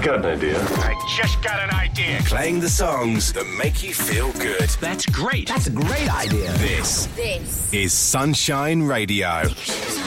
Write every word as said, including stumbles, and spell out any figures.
got an idea. I just got an idea. Playing the songs that make you feel good. That's great. That's a great idea. This, This is Sunshine Radio. Take your shoes